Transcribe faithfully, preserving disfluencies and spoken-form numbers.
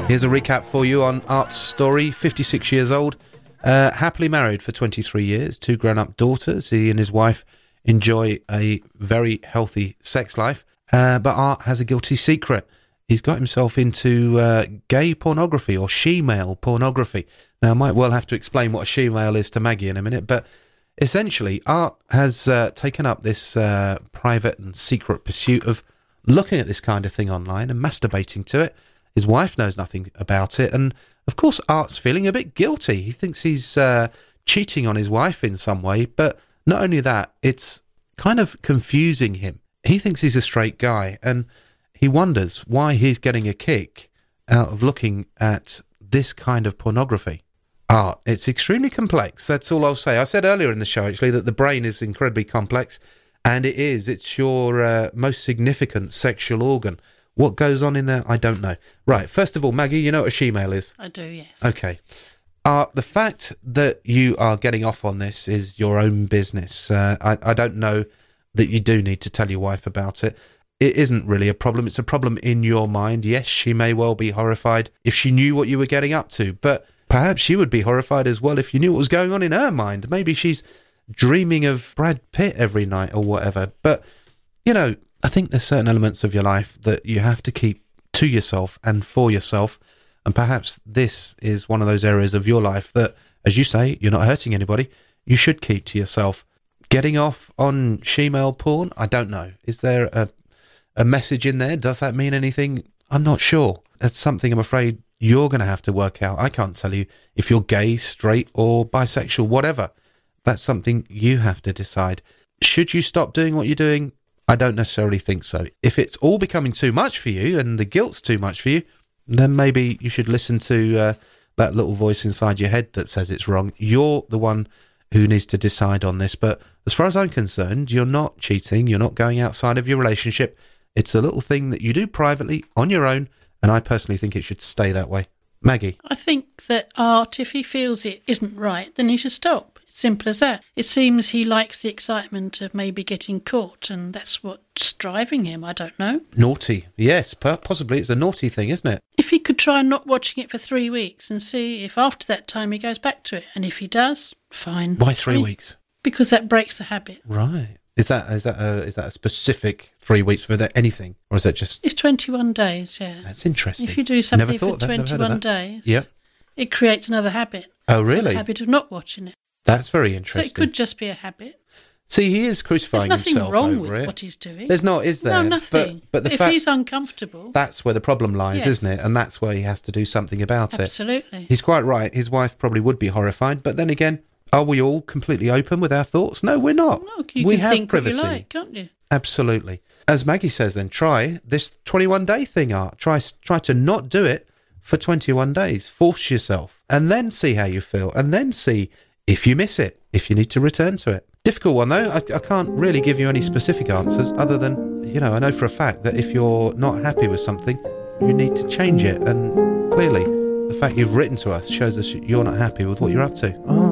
Here's a recap for you on Art's story. fifty-six years old, uh, happily married for twenty-three years, two grown-up daughters. He and his wife enjoy a very healthy sex life, uh, but Art has a guilty secret. He's got himself into uh, gay pornography or she-male pornography. Now, I might well have to explain what a she-male is to Maggie in a minute, but essentially, Art has uh, taken up this uh, private and secret pursuit of looking at this kind of thing online and masturbating to it. His wife knows nothing about it, and of course Art's feeling a bit guilty. He thinks he's uh, cheating on his wife in some way, but not only that, it's kind of confusing him. He thinks he's a straight guy, and he wonders why he's getting a kick out of looking at this kind of pornography. Art, it's extremely complex, that's all I'll say. I said earlier in the show, actually, that the brain is incredibly complex, and it is. It's your uh, most significant sexual organ. What goes on in there, I don't know. Right, first of all, Maggie, you know what a she-male is? I do, yes. Okay. Uh, the fact that you are getting off on this is your own business. Uh, I, I don't know that you do need to tell your wife about it. It isn't really a problem. It's a problem in your mind. Yes, she may well be horrified if she knew what you were getting up to, but perhaps she would be horrified as well if you knew what was going on in her mind. Maybe she's dreaming of Brad Pitt every night or whatever. But, you know, I think there's certain elements of your life that you have to keep to yourself and for yourself. And perhaps this is one of those areas of your life that, as you say, you're not hurting anybody. You should keep to yourself. Getting off on she-male porn? I don't know. Is there a, a message in there? Does that mean anything? I'm not sure. That's something I'm afraid you're going to have to work out. I can't tell you if you're gay, straight, or bisexual, whatever. That's something you have to decide. Should you stop doing what you're doing? I don't necessarily think so. If it's all becoming too much for you and the guilt's too much for you, then maybe you should listen to uh, that little voice inside your head that says it's wrong. You're the one who needs to decide on this. But as far as I'm concerned, you're not cheating. You're not going outside of your relationship. It's a little thing that you do privately on your own, and I personally think it should stay that way. Maggie? I think that Art, if he feels it isn't right, then he should stop. Simple as that. It seems he likes the excitement of maybe getting caught, and that's what's driving him. I don't know. Naughty. Yes, possibly. It's a naughty thing, isn't it? If he could try not watching it for three weeks and see if after that time he goes back to it, and if he does, fine. Why three weeks? Because that breaks the habit. Right. Is that is that a, is that a specific three weeks for the, anything, or is that just? It's twenty-one days. Yeah. That's interesting. If you do something Never for that, twenty-one days, yeah, it creates another habit. Oh, really? The habit of not watching it. That's very interesting. So it could just be a habit. See, he is crucifying There's nothing himself wrong over with it. what he's doing. There's not, is there? No, nothing. But, but the if fact, he's uncomfortable, that's where the problem lies, yes. isn't it? And that's where he has to do something about Absolutely. it. Absolutely. He's quite right. His wife probably would be horrified. But then again, are we all completely open with our thoughts? No, we're not. No, you we can have think privacy. what you like, can't you? Absolutely. As Maggie says, then try this twenty-one day thing, Art. Try try to not do it for twenty-one days. Force yourself, and then see how you feel, and then see if you miss it, if you need to return to it. Difficult one though. I, I can't really give you any specific answers other than, you know, I know for a fact that if you're not happy with something, you need to change it. And clearly, the fact you've written to us shows us you're not happy with what you're up to. On